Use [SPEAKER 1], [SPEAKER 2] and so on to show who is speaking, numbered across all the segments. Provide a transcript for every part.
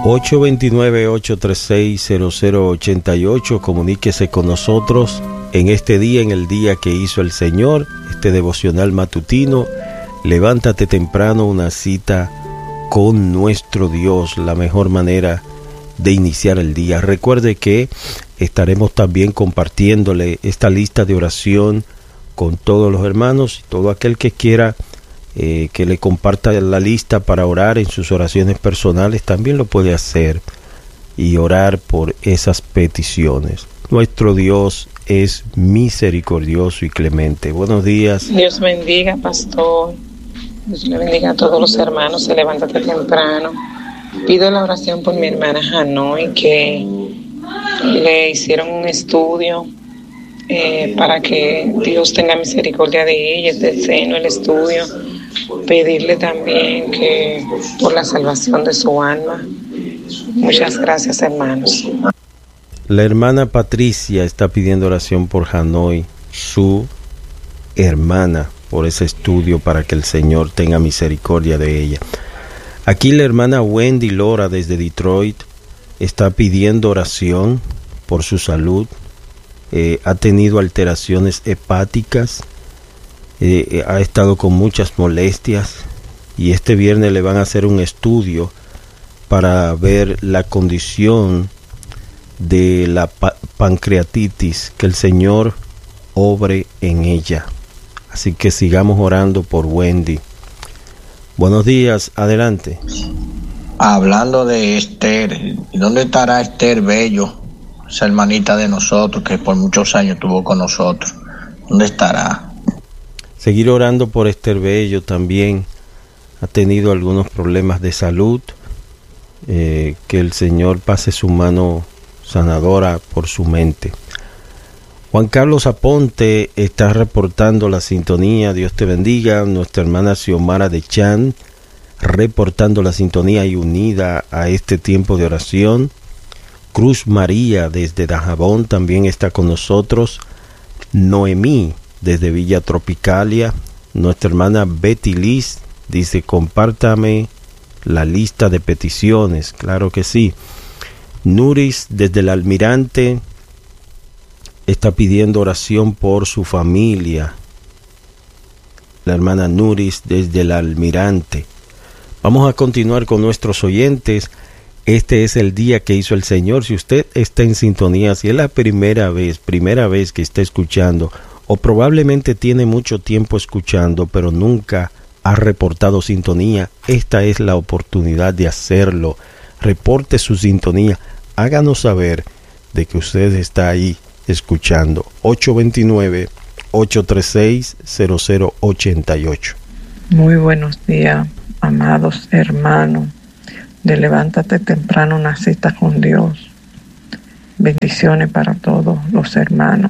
[SPEAKER 1] 829-836-0088. Comuníquese con nosotros en este día, en el día que hizo el Señor, este devocional matutino. Levántate temprano, una cita con nuestro Dios, la mejor manera de iniciar el día. Recuerde que estaremos también compartiéndole esta lista de oración con todos los hermanos y todo aquel que quiera que le comparta la lista para orar en sus oraciones personales, también lo puede hacer y orar por esas peticiones. Nuestro Dios es misericordioso y clemente. Buenos días.
[SPEAKER 2] Dios bendiga, pastor. Dios le bendiga a todos los hermanos. Se levántate temprano. Pido la oración por mi hermana Hanoi, que le hicieron un estudio para que Dios tenga misericordia de ella. Deseo el estudio. Pedirle también que por la salvación de su alma. Muchas gracias, hermanos.
[SPEAKER 1] La hermana Patricia está pidiendo oración por Hanoi, su hermana, por ese estudio para que el Señor tenga misericordia de ella. Aquí la hermana Wendy Lora desde Detroit está pidiendo oración por su salud. Ha tenido alteraciones hepáticas. Ha estado con muchas molestias y este viernes le van a hacer un estudio para ver la condición de la pancreatitis, que el Señor obre en ella. Así que sigamos orando por Wendy. Buenos días, adelante.
[SPEAKER 3] Hablando de Esther, ¿y dónde estará Esther Bello, esa hermanita de nosotros que por muchos años estuvo con nosotros? ¿Dónde estará?
[SPEAKER 1] Seguir orando por Esther Bello. También ha tenido algunos problemas de salud. Que el Señor pase su mano sanadora por su mente. Juan Carlos Aponte está reportando la sintonía. Dios te bendiga. Nuestra hermana Xiomara de Chan reportando la sintonía y unida a este tiempo de oración. Cruz María desde Dajabón también está con nosotros. Noemí desde Villa Tropicalia. Nuestra hermana Betty Liz dice: compártame la lista de peticiones. Claro que sí. Nuris desde el Almirante está pidiendo oración por su familia. La hermana Nuris desde el Almirante. Vamos a continuar con nuestros oyentes. Este es el día que hizo el Señor. Si usted está en sintonía, si es la primera vez que está escuchando, o probablemente tiene mucho tiempo escuchando, pero nunca ha reportado sintonía, esta es la oportunidad de hacerlo. Reporte su sintonía. Háganos saber de que usted está ahí escuchando. 829-836-0088.
[SPEAKER 4] Muy buenos días, amados hermanos de Levántate Temprano, una cita con Dios. Bendiciones para todos los hermanos.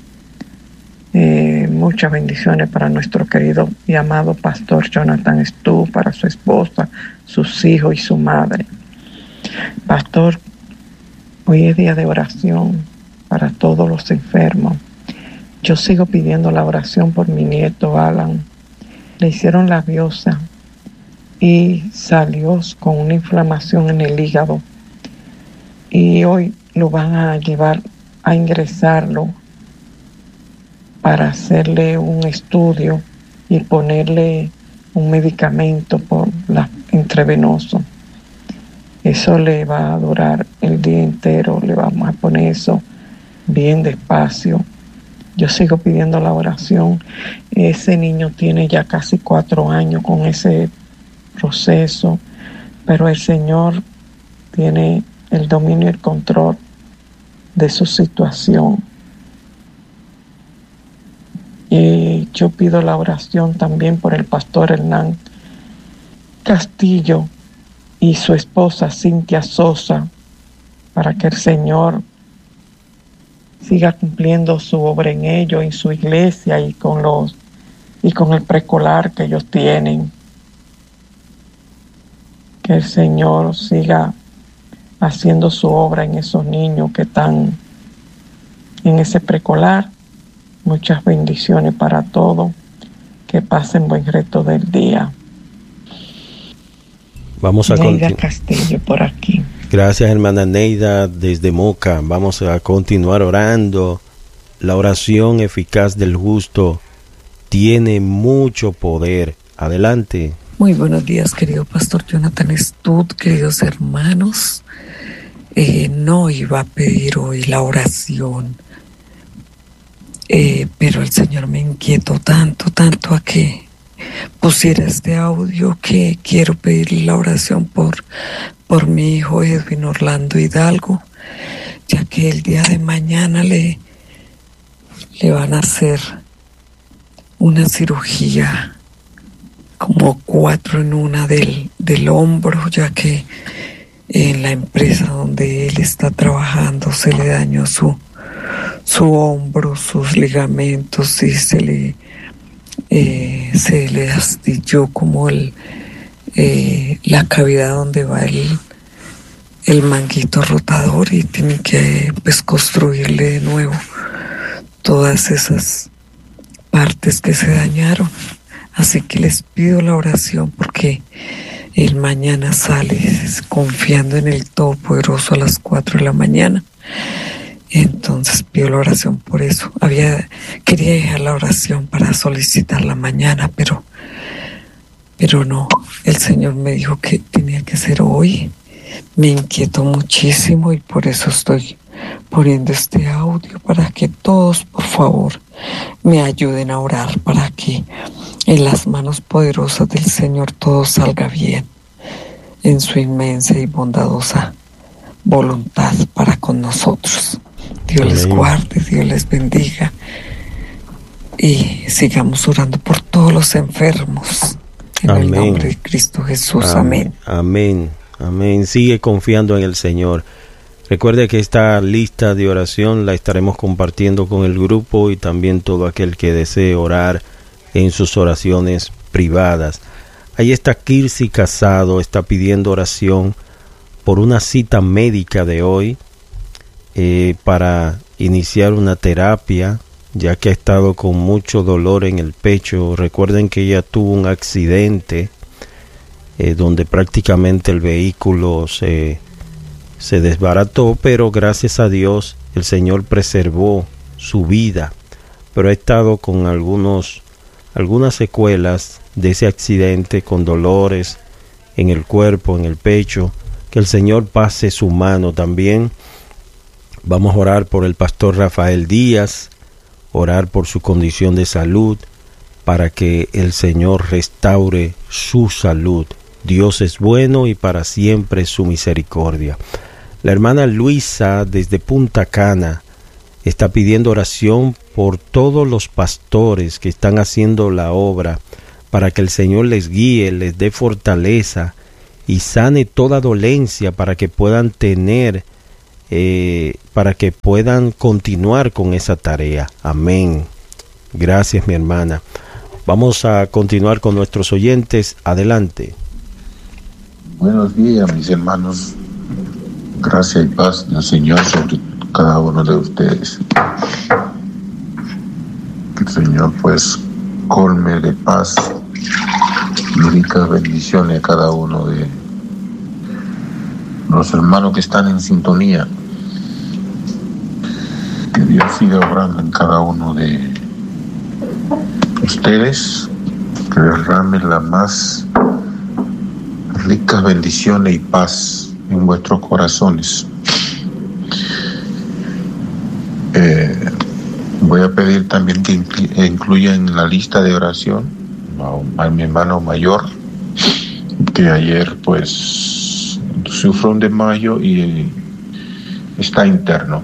[SPEAKER 4] Muchas bendiciones para nuestro querido y amado pastor Jonathan Stu, para su esposa, sus hijos y su madre. Pastor, hoy es día de oración para todos los enfermos. Yo sigo pidiendo la oración por mi nieto Alan. Le hicieron la biopsia y salió con una inflamación en el hígado. Y hoy lo van a llevar a ingresarlo para hacerle un estudio y ponerle un medicamento por intravenoso. Eso le va a durar el día entero. Le vamos a poner eso bien despacio. Yo sigo pidiendo la oración. Ese niño tiene ya casi 4 años con ese proceso, pero el Señor tiene el dominio y el control de su situación. Y yo pido la oración también por el pastor Hernán Castillo y su esposa Cintia Sosa, para que el Señor siga cumpliendo su obra en ellos, en su iglesia y con el preescolar que ellos tienen. Que el Señor siga haciendo su obra en esos niños que están en ese preescolar. Muchas bendiciones para todos. Que pasen buen resto del día.
[SPEAKER 1] Vamos a continuar.
[SPEAKER 4] Castillo por aquí.
[SPEAKER 1] Gracias, hermana Neida, desde Moca. Vamos a continuar orando. La oración eficaz del justo tiene mucho poder. Adelante.
[SPEAKER 4] Muy buenos días, querido Pastor Jonathan Stud, queridos hermanos. No iba a pedir hoy la oración, pero el Señor me inquietó tanto a que pusiera este audio que quiero pedirle la oración por mi hijo Edwin Orlando Hidalgo, ya que el día de mañana le van a hacer una cirugía como 4 en 1 del hombro, ya que en la empresa donde él está trabajando se le dañó su hombro, sus ligamentos, y se le astilló como la cavidad donde va el manguito rotador, y tiene que construirle de nuevo todas esas partes que se dañaron. Así que les pido la oración porque él mañana sale confiando en el Todopoderoso a las 4 de la mañana. Entonces pido la oración por eso. Quería dejar la oración para solicitarla mañana, pero no. El Señor me dijo que tenía que ser hoy. Me inquietó muchísimo y por eso estoy poniendo este audio, para que todos, por favor, me ayuden a orar para que en las manos poderosas del Señor todo salga bien, en su inmensa y bondadosa voluntad para con nosotros. Dios les guarde, Dios les bendiga, y sigamos orando por todos los enfermos en el nombre de Cristo Jesús. Amén.
[SPEAKER 1] Amén. Amén. Sigue confiando en el Señor. Recuerde que esta lista de oración la estaremos compartiendo con el grupo y también todo aquel que desee orar en sus oraciones privadas. Ahí está Kirsi Casado, está pidiendo oración por una cita médica de hoy para iniciar una terapia, ya que ha estado con mucho dolor en el pecho. Recuerden que ella tuvo un accidente donde prácticamente el vehículo se desbarató, pero gracias a Dios el Señor preservó su vida, pero ha estado con algunas secuelas de ese accidente, con dolores en el cuerpo, en el pecho. Que el Señor pase su mano. También vamos a orar por el pastor Rafael Díaz, orar por su condición de salud, para que el Señor restaure su salud. Dios es bueno y para siempre su misericordia. La hermana Luisa desde Punta Cana está pidiendo oración por todos los pastores que están haciendo la obra, para que el Señor les guíe, les dé fortaleza y sane toda dolencia, para que puedan continuar con esa tarea. Amén. Gracias, mi hermana. Vamos a continuar con nuestros oyentes. Adelante.
[SPEAKER 5] Buenos días, mis hermanos. Gracia y paz del Señor sobre cada uno de ustedes. Que el Señor pues colme de paz y ricas bendiciones a cada uno de los hermanos que están en sintonía. Que Dios siga obrando en cada uno de ustedes, que derrame la más ricas bendiciones y paz en vuestros corazones. Voy a pedir también que incluya en la lista de oración a mi hermano mayor, que ayer pues sufrió un desmayo y está interno.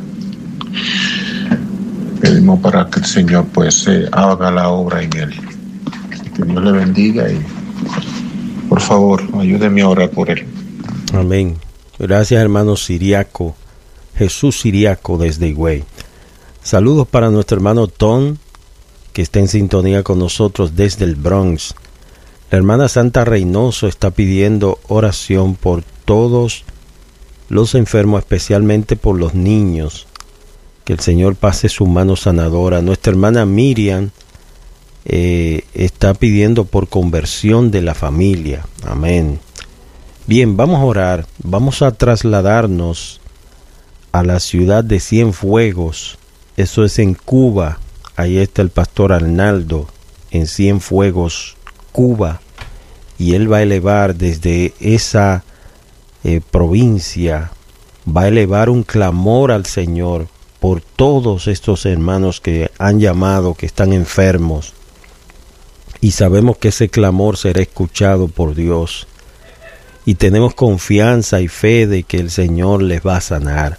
[SPEAKER 5] Pedimos para que el Señor pues haga la obra en él. Que Dios le bendiga y por favor ayúdeme a orar por él.
[SPEAKER 1] Amén. Gracias, hermano Siriaco, Jesús Siriaco desde Higüey. Saludos para nuestro hermano Tom, que está en sintonía con nosotros desde el Bronx. La hermana Santa Reynoso está pidiendo oración por todos los enfermos, especialmente por los niños. Que el Señor pase su mano sanadora. Nuestra hermana Miriam está pidiendo por conversión de la familia. Amén. Bien, vamos a orar, vamos a trasladarnos a la ciudad de Cienfuegos, eso es en Cuba. Ahí está el pastor Arnaldo en Cienfuegos, Cuba, y él va a elevar desde esa provincia, va a elevar un clamor al Señor por todos estos hermanos que han llamado, que están enfermos, y sabemos que ese clamor será escuchado por Dios, y tenemos confianza y fe de que el Señor les va a sanar.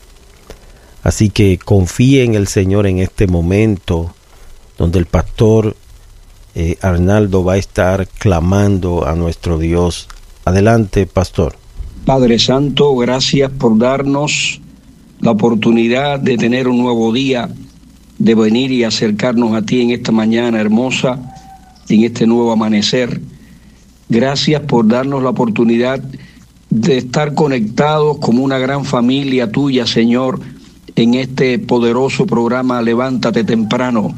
[SPEAKER 1] Así que confíe en el Señor en este momento, donde el pastor Arnaldo va a estar clamando a nuestro Dios. Adelante, pastor.
[SPEAKER 6] Padre Santo, gracias por darnos la oportunidad de tener un nuevo día, de venir y acercarnos a ti en esta mañana hermosa, en este nuevo amanecer. Gracias por darnos la oportunidad de estar conectados como una gran familia tuya, Señor, en este poderoso programa Levántate Temprano.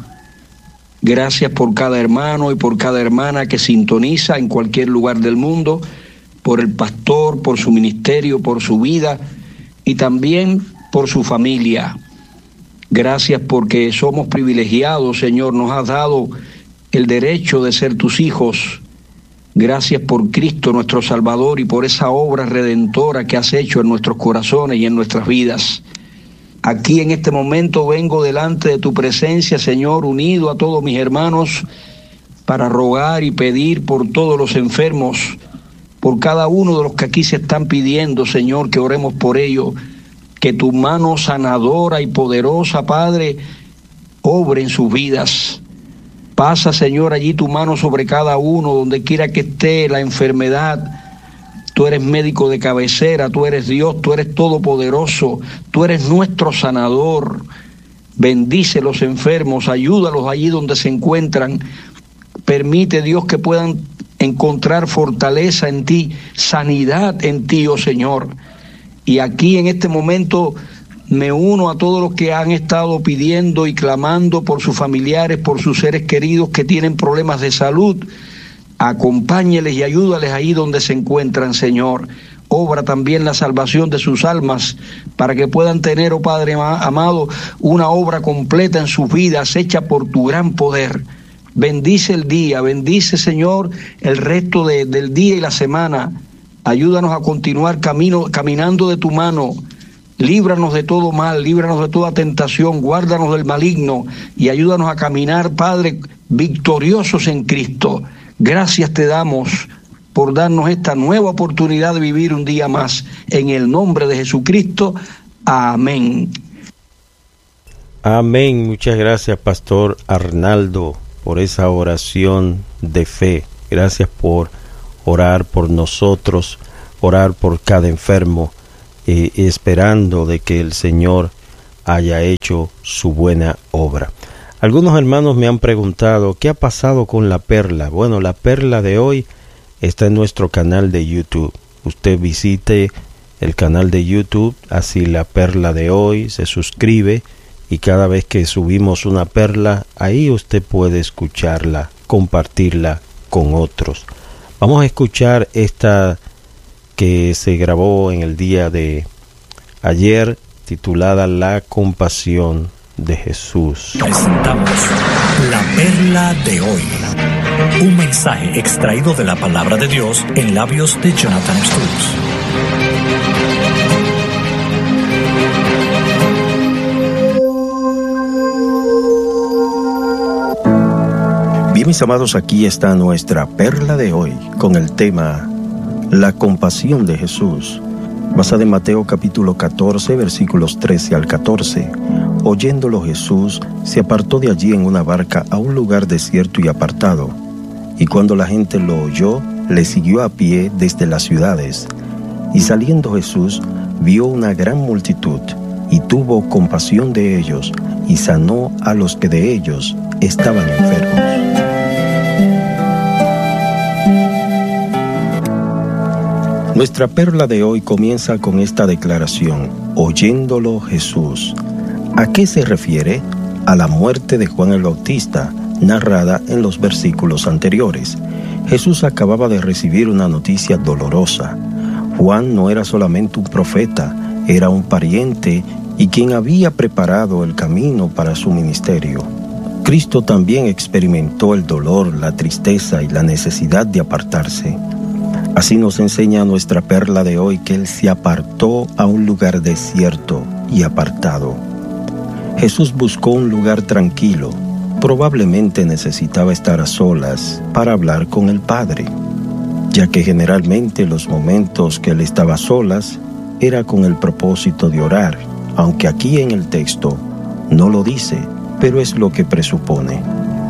[SPEAKER 6] Gracias por cada hermano y por cada hermana que sintoniza en cualquier lugar del mundo, por el pastor, por su ministerio, por su vida y también por su familia. Gracias porque somos privilegiados, Señor, nos has dado el derecho de ser tus hijos. Gracias por Cristo nuestro Salvador y por esa obra redentora que has hecho en nuestros corazones y en nuestras vidas. Aquí en este momento vengo delante de tu presencia, Señor, unido a todos mis hermanos, para rogar y pedir por todos los enfermos, por cada uno de los que aquí se están pidiendo, Señor, que oremos por ellos, que tu mano sanadora y poderosa, Padre, obre en sus vidas. Pasa, Señor, allí tu mano sobre cada uno, donde quiera que esté la enfermedad. Tú eres médico de cabecera, tú eres Dios, tú eres todopoderoso, tú eres nuestro sanador. Bendice a los enfermos, ayúdalos allí donde se encuentran. Permite, Dios, que puedan encontrar fortaleza en ti, sanidad en ti, oh Señor. Y aquí en este momento me uno a todos los que han estado pidiendo y clamando por sus familiares, por sus seres queridos que tienen problemas de salud. Acompáñeles y ayúdales ahí donde se encuentran, Señor. Obra también la salvación de sus almas para que puedan tener, oh Padre amado, una obra completa en sus vidas hecha por tu gran poder. Bendice el día, bendice, Señor, el resto del día y la semana. Ayúdanos a continuar caminando de tu mano. Líbranos de todo mal, líbranos de toda tentación, guárdanos del maligno y ayúdanos a caminar, Padre, victoriosos en Cristo. Gracias te damos por darnos esta nueva oportunidad de vivir un día más. En el nombre de Jesucristo. Amén.
[SPEAKER 1] Amén. Muchas gracias, pastor Arnaldo, por esa oración de fe. Gracias por orar por nosotros, orar por cada enfermo, esperando de que el Señor haya hecho su buena obra. Algunos hermanos me han preguntado, ¿qué ha pasado con la perla? Bueno, la perla de hoy está en nuestro canal de YouTube. Usted visite el canal de YouTube, así la perla de hoy, se suscribe y cada vez que subimos una perla, ahí usted puede escucharla, compartirla con otros. Vamos a escuchar esta que se grabó en el día de ayer, titulada La compasión de Jesús.
[SPEAKER 7] Presentamos la perla de hoy, un mensaje extraído de la palabra de Dios en labios de Jonathan Stubbs. Bien, mis amados, aquí está nuestra perla de hoy con el tema La compasión de Jesús, basada en Mateo capítulo 14, versículos 13 al 14. Oyéndolo Jesús, se apartó de allí en una barca a un lugar desierto y apartado. Y cuando la gente lo oyó, le siguió a pie desde las ciudades. Y saliendo Jesús, vio una gran multitud, y tuvo compasión de ellos, y sanó a los que de ellos estaban enfermos. Nuestra perla de hoy comienza con esta declaración: oyéndolo Jesús. ¿A qué se refiere? A la muerte de Juan el Bautista, narrada en los versículos anteriores. Jesús acababa de recibir una noticia dolorosa. Juan no era solamente un profeta, era un pariente y quien había preparado el camino para su ministerio. Cristo también experimentó el dolor, la tristeza y la necesidad de apartarse. Así nos enseña nuestra perla de hoy que Él se apartó a un lugar desierto y apartado. Jesús buscó un lugar tranquilo. Probablemente necesitaba estar a solas para hablar con el Padre, ya que generalmente los momentos que Él estaba a solas era con el propósito de orar, aunque aquí en el texto no lo dice, pero es lo que presupone.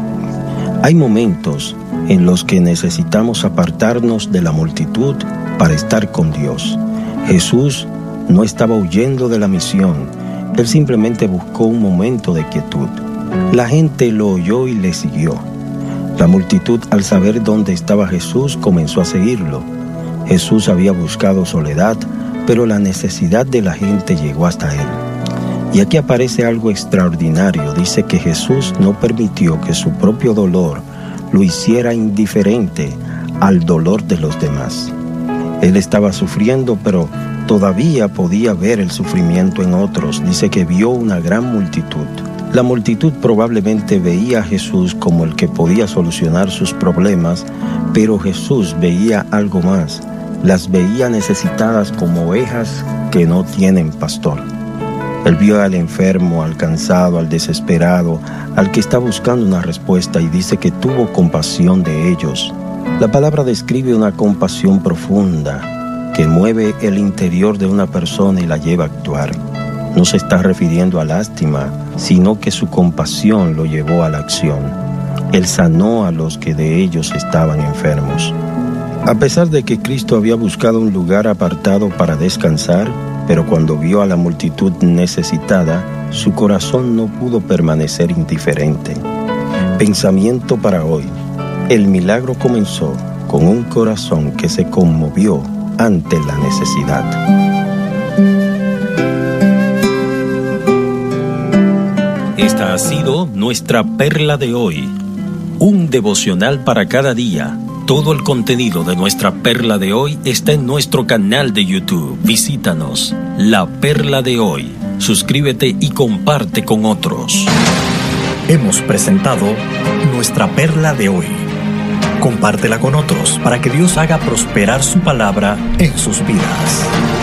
[SPEAKER 7] Hay momentos en los que necesitamos apartarnos de la multitud para estar con Dios. Jesús no estaba huyendo de la misión, Él simplemente buscó un momento de quietud. La gente lo oyó y le siguió. La multitud, al saber dónde estaba Jesús, comenzó a seguirlo. Jesús había buscado soledad, pero la necesidad de la gente llegó hasta Él. Y aquí aparece algo extraordinario. Dice que Jesús no permitió que su propio dolor lo hiciera indiferente al dolor de los demás. Él estaba sufriendo, pero todavía podía ver el sufrimiento en otros. Dice que vio una gran multitud. La multitud probablemente veía a Jesús como el que podía solucionar sus problemas, pero Jesús veía algo más. Las veía necesitadas como ovejas que no tienen pastor. Él vio al enfermo, al cansado, al desesperado, al que está buscando una respuesta, y dice que tuvo compasión de ellos. La palabra describe una compasión profunda que mueve el interior de una persona y la lleva a actuar. No se está refiriendo a lástima, sino que su compasión lo llevó a la acción. Él sanó a los que de ellos estaban enfermos. A pesar de que Cristo había buscado un lugar apartado para descansar, pero cuando vio a la multitud necesitada, su corazón no pudo permanecer indiferente. Pensamiento para hoy. El milagro comenzó con un corazón que se conmovió ante la necesidad.
[SPEAKER 8] Esta ha sido nuestra perla de hoy. Un devocional para cada día. Todo el contenido de nuestra perla de hoy está en nuestro canal de YouTube. Visítanos, La Perla de Hoy. Suscríbete y comparte con otros.
[SPEAKER 9] Hemos presentado nuestra perla de hoy. Compártela con otros para que Dios haga prosperar su palabra en sus vidas.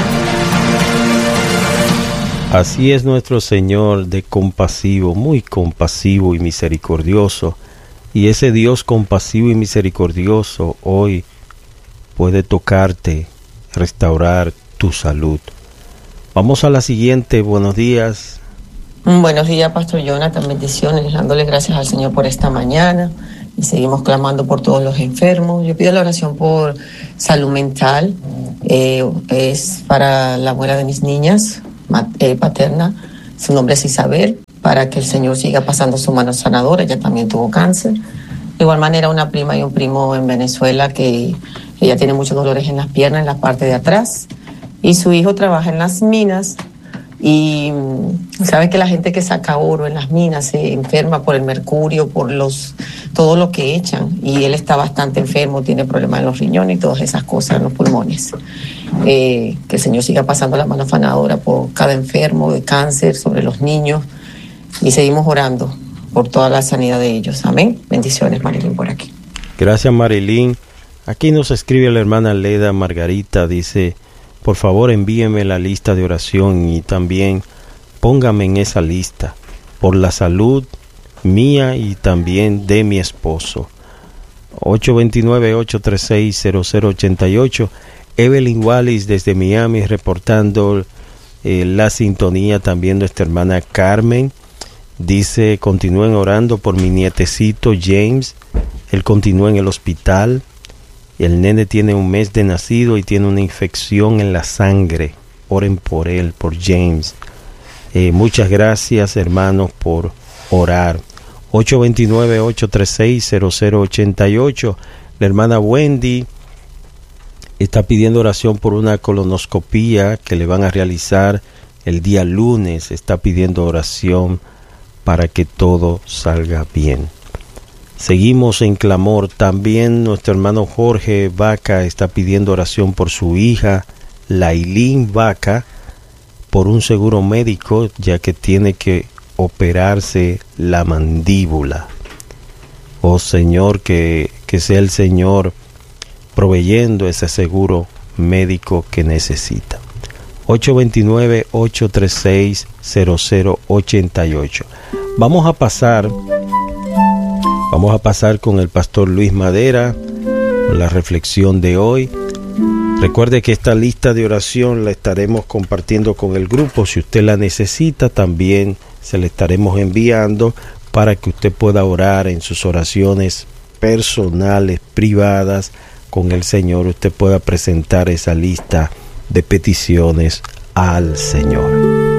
[SPEAKER 1] Así es nuestro Señor, de compasivo, muy compasivo y misericordioso. Y ese Dios compasivo y misericordioso hoy puede tocarte, restaurar tu salud. Vamos a la siguiente. Buenos días.
[SPEAKER 10] Buenos días, Pastor Jonathan. Bendiciones, dándole gracias al Señor por esta mañana. Y seguimos clamando por todos los enfermos. Yo pido la oración por salud mental. Es para la abuela de mis niñas, paterna. Su nombre es Isabel. Para que el Señor siga pasando su mano sanadora. Ella también tuvo cáncer. De igual manera, una prima y un primo en Venezuela que ella tiene muchos dolores en las piernas, en la parte de atrás. Y su hijo trabaja en las minas. Y sabe que la gente que saca oro en las minas se enferma por el mercurio, por todo lo que echan. Y él está bastante enfermo, tiene problemas en los riñones y todas esas cosas en los pulmones. Que el Señor siga pasando la mano sanadora por cada enfermo de cáncer, sobre los niños. Y seguimos orando por toda la sanidad de ellos. Amén. Bendiciones, Marilyn, por aquí.
[SPEAKER 1] Gracias, Marilyn. Aquí nos escribe la hermana Leda Margarita. Dice, por favor envíeme la lista de oración y también póngame en esa lista por la salud mía y también de mi esposo. 829-836-0088. Evelyn Wallis desde Miami reportando la sintonía. También nuestra hermana Carmen. Dice, continúen orando por mi nietecito James. Él continúa en el hospital. El nene tiene 1 mes de nacido y tiene una infección en la sangre. Oren por él, por James. Muchas gracias, hermanos, por orar. 829-836-0088. La hermana Wendy está pidiendo oración por una colonoscopía que le van a realizar el día lunes. Está pidiendo oración para que todo salga bien. Seguimos en clamor. También nuestro hermano Jorge Vaca está pidiendo oración por su hija Lailín Vaca por un seguro médico, ya que tiene que operarse la mandíbula. Oh Señor, que sea el Señor proveyendo ese seguro médico que necesita. 829-836-0088. Vamos a pasar con el pastor Luis Madera, con la reflexión de hoy. Recuerde que esta lista de oración la estaremos compartiendo con el grupo. Si usted la necesita, también se la estaremos enviando para que usted pueda orar en sus oraciones personales, privadas con el Señor. Usted pueda presentar esa lista de peticiones al Señor.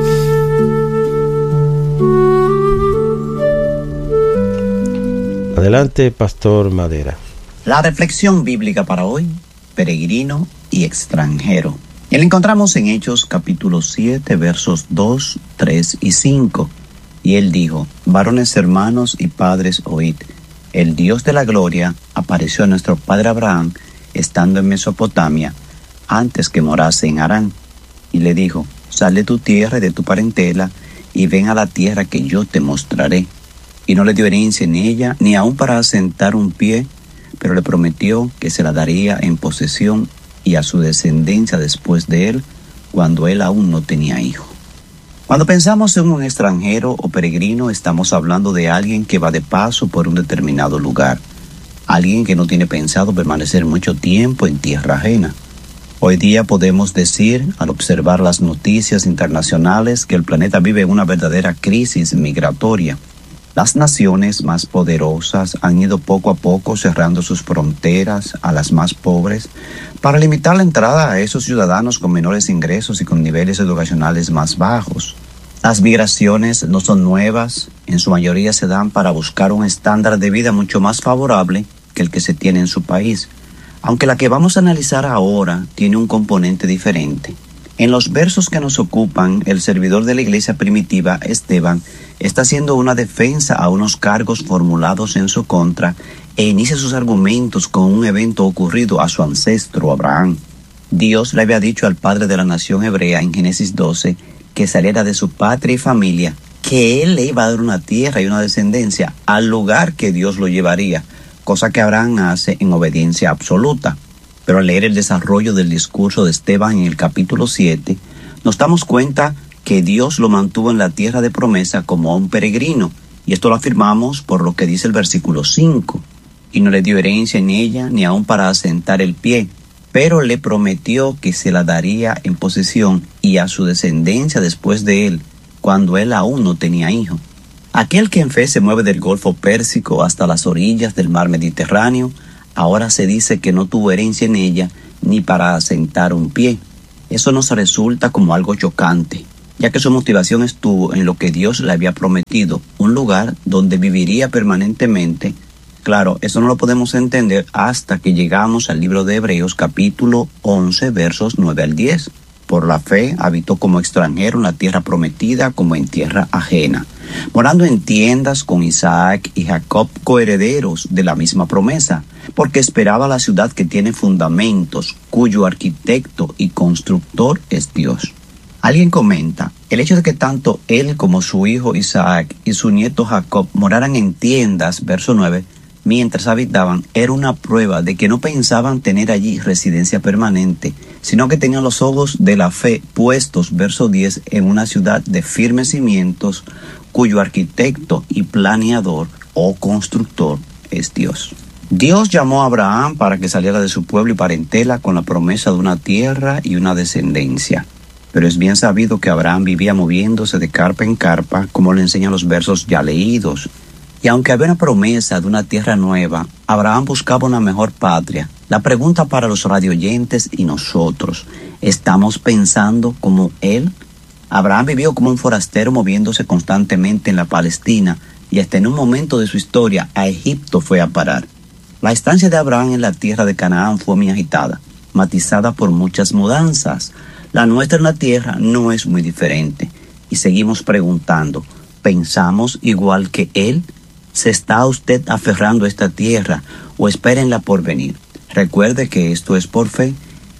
[SPEAKER 1] Adelante, pastor Madera.
[SPEAKER 11] La reflexión bíblica para hoy: peregrino y extranjero. Y la encontramos en Hechos capítulo 7, versos 2, 3 y 5. Y él dijo: varones hermanos y padres, oíd. El Dios de la gloria apareció a nuestro padre Abraham estando en Mesopotamia, antes que morase en Harán. Y le dijo: sal de tu tierra y de tu parentela, y ven a la tierra que yo te mostraré. Y no le dio herencia en ella, ni aun para asentar un pie, pero le prometió que se la daría en posesión y a su descendencia después de él, cuando él aún no tenía hijo. Cuando pensamos en un extranjero o peregrino, estamos hablando de alguien que va de paso por un determinado lugar, alguien que no tiene pensado permanecer mucho tiempo en tierra ajena. Hoy día podemos decir, al observar las noticias internacionales, que el planeta vive una verdadera crisis migratoria. Las naciones más poderosas han ido poco a poco cerrando sus fronteras a las más pobres para limitar la entrada a esos ciudadanos con menores ingresos y con niveles educacionales más bajos. Las migraciones no son nuevas, en su mayoría se dan para buscar un estándar de vida mucho más favorable que el que se tiene en su país, aunque la que vamos a analizar ahora tiene un componente diferente. En los versos que nos ocupan, el servidor de la iglesia primitiva, Esteban, está haciendo una defensa a unos cargos formulados en su contra e inicia sus argumentos con un evento ocurrido a su ancestro Abraham. Dios le había dicho al padre de la nación hebrea en Génesis 12 que saliera de su patria y familia, que él le iba a dar una tierra y una descendencia al lugar que Dios lo llevaría, cosa que Abraham hace en obediencia absoluta. Pero al leer el desarrollo del discurso de Esteban en el capítulo 7, nos damos cuenta que Dios lo mantuvo en la tierra de promesa como un peregrino, y esto lo afirmamos por lo que dice el versículo 5. Y no le dio herencia en ella, ni aun para asentar el pie, pero le prometió que se la daría en posesión y a su descendencia después de él, cuando él aún no tenía hijo. Aquel que en fe se mueve del Golfo Pérsico hasta las orillas del mar Mediterráneo, ahora se dice que no tuvo herencia en ella ni para asentar un pie. Eso nos resulta como algo chocante, ya que su motivación estuvo en lo que Dios le había prometido, un lugar donde viviría permanentemente. Claro, eso no lo podemos entender hasta que llegamos al libro de Hebreos capítulo 11 versos 9 al 10. Por la fe habitó como extranjero en la tierra prometida como en tierra ajena, morando en tiendas con Isaac y Jacob, coherederos de la misma promesa, porque esperaba la ciudad que tiene fundamentos, cuyo arquitecto y constructor es Dios. Alguien comenta: el hecho de que tanto él como su hijo Isaac y su nieto Jacob moraran en tiendas, verso 9, mientras habitaban, era una prueba de que no pensaban tener allí residencia permanente, sino que tenían los ojos de la fe puestos, verso 10, en una ciudad de firmes cimientos, cuyo arquitecto y planeador o constructor es Dios. Dios llamó a Abraham para que saliera de su pueblo y parentela con la promesa de una tierra y una descendencia. Pero es bien sabido que Abraham vivía moviéndose de carpa en carpa, como le enseñan los versos ya leídos. Y aunque había una promesa de una tierra nueva, Abraham buscaba una mejor patria. La pregunta para los radioyentes y nosotros: ¿estamos pensando como él? Abraham vivió como un forastero moviéndose constantemente en la Palestina, y hasta en un momento de su historia a Egipto fue a parar. La estancia de Abraham en la tierra de Canaán fue muy agitada, matizada por muchas mudanzas. La nuestra en la tierra no es muy diferente, y seguimos preguntando: ¿pensamos igual que él? ¿Se está usted aferrando a esta tierra o espérenla por venir? Recuerde que esto es por fe.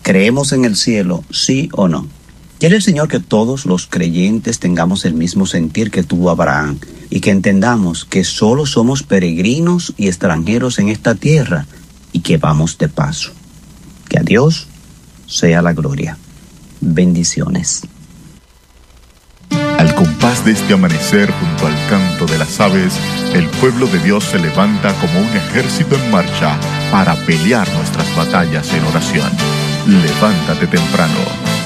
[SPEAKER 11] ¿Creemos en el cielo, sí o no? Quiere el Señor que todos los creyentes tengamos el mismo sentir que tuvo Abraham y que entendamos que solo somos peregrinos y extranjeros en esta tierra y que vamos de paso. Que a Dios sea la gloria. Bendiciones.
[SPEAKER 12] Al compás de este amanecer, junto al canto de las aves, el pueblo de Dios se levanta como un ejército en marcha para pelear nuestras batallas en oración. Levántate temprano.